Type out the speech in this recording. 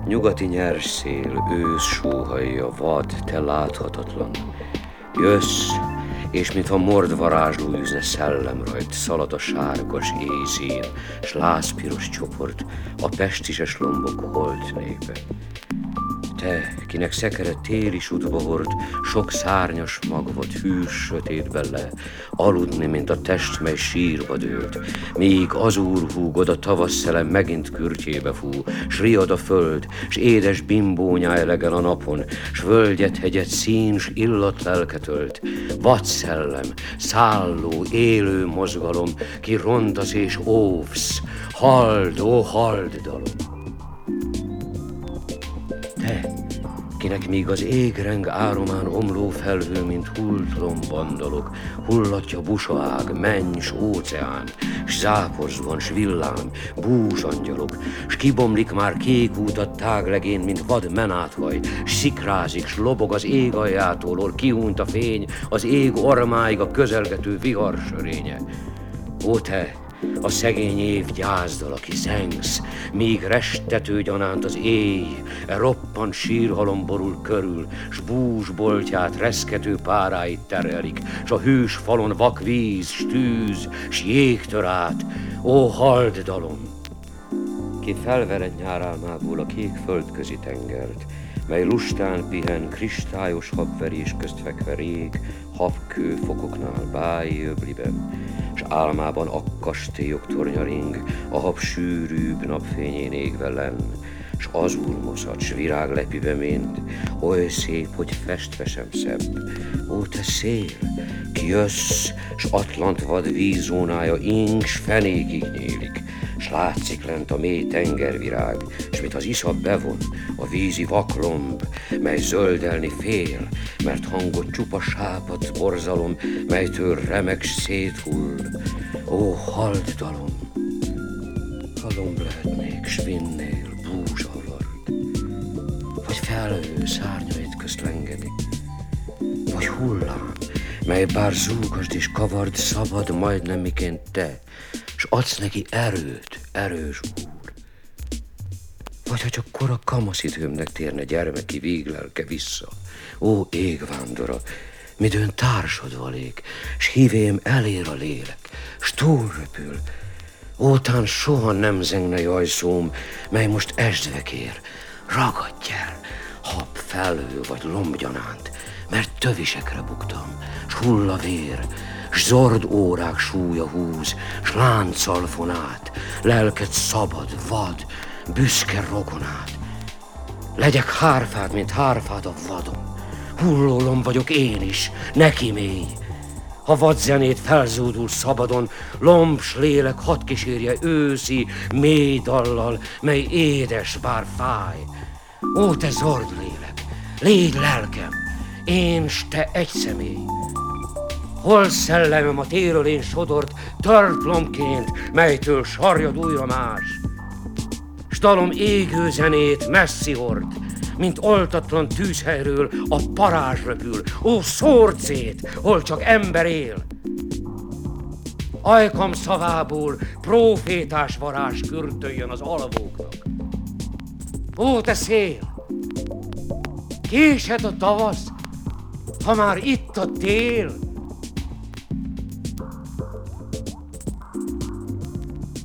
Nyugati nyers szél, ősz sóhajja, vad, te láthatatlan. Jössz, és mintha mord varázsló űzne szellem rajt, szalad a sárgas éjszín, s lázpiros csoport, a pestises lombok holt népe. Te, kinek szekere téli sutba hord, sok szárnyas magvat hűs sötétben le, aludni, mint a test, mely sírba dőlt, míg azúr húgod a tavasz szele megint kürtjébe fú, s riad a föld, s édes bimbónyá elegel a napon, s völgyet, hegyet szín, s illat lelket ölt. Vad szellem, szálló, élő mozgalom, ki rondasz és óvsz, halld, ó halld dalom! Te, kinek míg az égreng áromán omló felhő, mint hult lombandalok, hullatja busaág, menny s óceán, s záporzban, s villám, bús angyalok, s kibomlik már kék út a táglegén, mint vad menáthaj, s szikrázik, s lobog az ég aljától, hol kihunyt a fény, az ég ormáig a közelgető vihar sörénye. Ó te, a szegény év gyászdal, aki zengsz, míg restető gyanánt az éj, roppant sírhalom borul körül, s bús boltját, reszkető páráit terelik, s a hűs falon vak víz, s tűz, s jég tör át, ó halld dalom! Ki felvered nyárálmából a kék földközi tengert, mely lustán pihen, kristályos habverés közt fekve rég, habkő fokoknál báj öbliben, s álmában akkastélyok tornya ring, a hab sűrűbb napfényén égve lenn, s azurmoszat, s viráglepibe mind, oly szép, hogy festve sem szebb. Ó, te szél, ki jössz, s atlant vad vízzónája ing, s fenékig nyílik, s látszik lent a mély tengervirág, s mit az iszap bevon, a vízi vaklomb, mely zöldelni fél, mert hangot csupa sápadt borzalom, melytől remeg s széthull. Ó, halld dalom! Ha lomb lehetnék, s vinnél búzsavart, vagy felhő szárnyait közt lengeni, vagy hullám, mely bár zúgasd és kavard, szabad majdnem miként te, s adsz neki erőt, erős úr. Vagy ha csak kora kamaszidőmnek térne gyermeki víglelke vissza, ó égvándora, midőn társad valék, s hívém elér a lélek, s túlröpül, ótán soha nem zengne jajszóm, mely most esdve kér, ragadj el, hab, felhő vagy lombgyanánt, mert tövisekre buktam, s hull a vér, s zord órák súlya húz, s lánccal fonát, lelked szabad, vad, büszke rokonát. Legyek hárfád, mint hárfád a vadon, hullólom vagyok én is, neki mély. Ha vadzenét felzúdul szabadon, lomb s lélek hadd kísérje őszi, mély dallal, mely édes, bár fáj. Ó, te zord lélek, légy lelkem, én s te egy személy. Hol szellemem a téről én sodort, tört lombként, melytől sarjad újra más. S dalom égő zenét messzi hord, mint oltatlan tűzhelyről a parázs röpül. Ó, szórd szét, hol csak ember él! Ajkam szavából prófétás varázs kürtöljön az alvóknak. Ó, te szél! Késhet a tavasz, ha már itt a tél!